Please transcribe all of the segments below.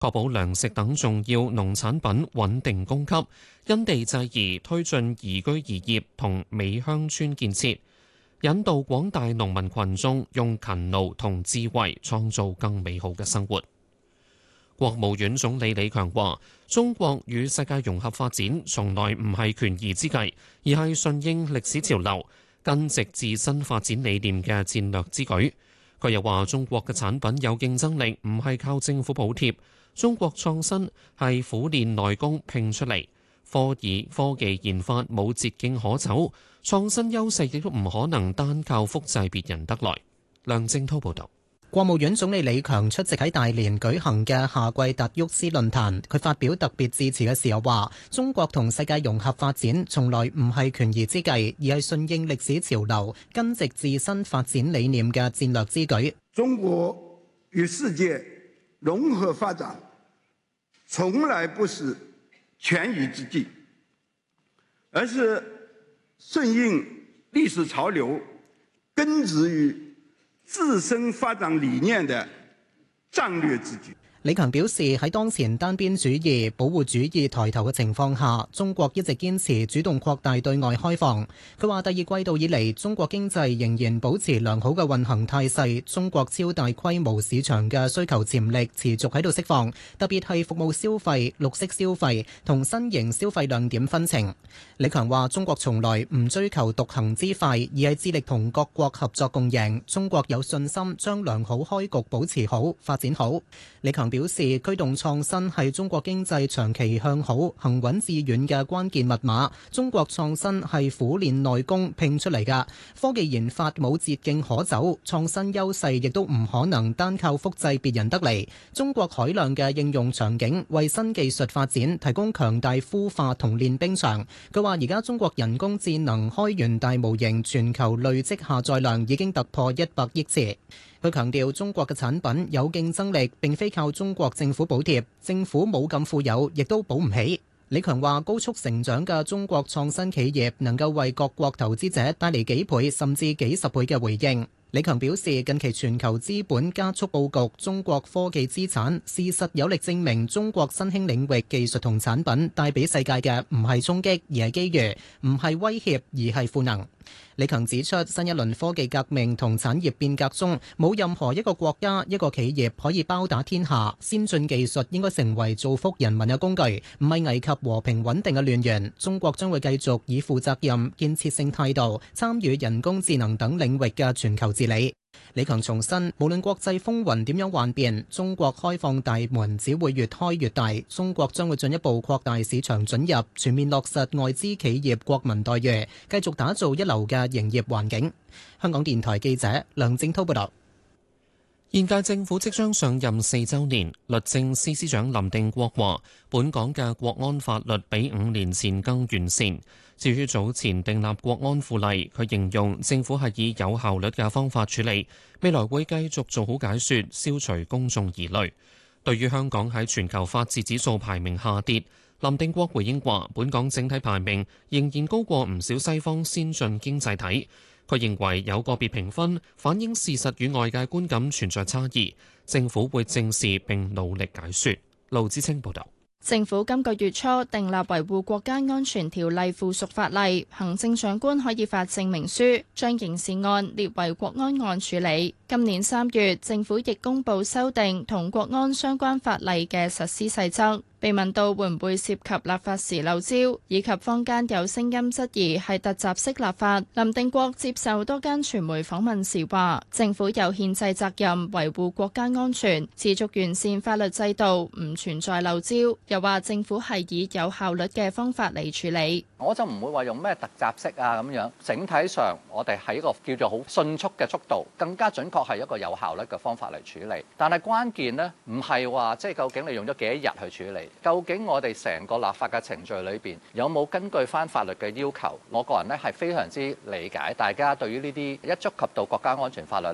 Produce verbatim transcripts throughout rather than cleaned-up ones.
確保糧食等重要農產品穩定供給，因地制宜推進宜居宜業同美鄉村建設，引導廣大農民群眾用勤勞同智慧創造更美好嘅生活。國務院總理李強話：中國與世界融合發展從來唔係權宜之計，而係順應歷史潮流、根植自身發展理念嘅戰略之舉。佢又話：中國嘅產品有競爭力，唔係靠政府補貼。中國創新係苦練內功拼出嚟，科以科技研發冇捷徑可走，創新優勢亦都唔可能單靠複製別人得來。梁正滔報導。 國務院總理李強出席喺大連舉行嘅夏季達沃斯論壇，佢發表特別致辭嘅時候話：中國同世界融合發展從來唔係權宜之計，而係順應歷史潮流、根植自身發展理念嘅戰略之舉。 中國與世界融合發展從來不是權宜之計，而是順應歷史潮流、根植於自身發展理念的戰略之舉。 李強表示，喺當前單邊主義、保護主義抬頭嘅情況下，中國一直堅持主動擴大對外開放。佢話第二季度以嚟，中國經濟仍然保持良好嘅運行態勢，中國超大規模市場嘅需求潛力持續喺度釋放，特別係服務消費、綠色消費同新型消費亮點紛呈。李強話：中國從來唔追求獨行之快，而係致力同各國合作共贏。中國有信心將良好開局保持好、發展好。李強表示，驅動創新係中國經濟長期向好、行穩致遠嘅關鍵密碼。中國創新係苦練內功拼出嚟㗎，科技研發冇捷徑可走，創新優勢亦都唔可能單靠複製別人得嚟。中國海量嘅應用場景為新技術發展提供強大孵化同練兵場。佢話：而家中國人工智能開源大模型全球累積下載量已經突破一百億次。佢強調，中國嘅產品有競爭力，並非靠中國政府補貼，政府冇咁富有，亦都補唔起。李強話：高速成長嘅中國創新企業能夠為各國投資者帶嚟幾倍甚至幾十倍嘅回應。李強表示，近期全球資本加速佈局中國科技資產，事實有力證明中國新興領域技術同產品帶俾世界嘅唔係衝擊，而係機遇；唔係威脅，而係賦能。李強指出，新一輪科技革命同產業變革中，冇任何一個國家、一個企業可以包打天下。先進技術應該成為造福人民嘅工具，唔係危及和平穩定嘅亂源。中國將會繼續以負責任、建設性態度參與人工智能等領域嘅全球治理。李強重申，無論國際風雲點樣幻變，中國開放大門只會越開越大。中國將會進一步擴大市場准入，全面落實外資企業國民待遇，繼續打造一流嘅營業環境。香港電台記者梁正滔報道。 現屆政府即將上任四週年，律政司司長林定國話：本港嘅國安法律比五年前更完善。至於早前訂立國安附例，佢形容政府係以有效率嘅方法處理，未來會繼續做好解說，消除公眾疑慮。對於香港喺全球法治指數排名下跌，林定國回應話：本港整體排名仍然高過唔少西方先進經濟體。佢認為有個別評分反映事實與外界觀感存在差異，政府會正視並努力解說。盧志清報導。 政府今個月初訂立維護國家安全條例附屬法例，行政長官可以發證明書，將刑事案列為國安案處理。今年三月，政府亦公布修訂同國安相關法例嘅實施細則。被問到會唔會涉及立法時漏招，以及坊間有聲音質疑係突襲式立法，林定國接受多間傳媒訪問時話：政府有憲制責任維護國家安全，持續完善法律制度，唔存在漏招。又話政府係以有效率嘅方法嚟處理。 我就唔會話用咩突襲式啊咁樣，整體上我哋喺一個叫做好迅速嘅速度，更加準確係一個有效率嘅方法嚟處理。但係關鍵呢，唔係話即係究竟你用咗幾多日去處理。究竟我哋成個立法嘅程序裏邊有冇根據翻法律嘅要求？我個人咧係非常之理解大家對於呢啲一觸及到國家安全法律咧，係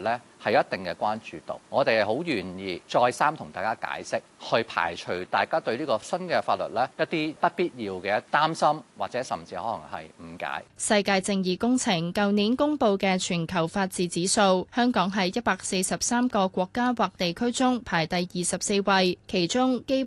係有一定嘅關注度。我哋係好願意再三同大家解釋，去排除大家對呢個新嘅法律呢一啲不必要嘅擔心，或者甚至可能係誤解。 世界正義工程舊年公布嘅全球法治指數，香港喺一百四十三個國家或地區中排第二十四位，其中基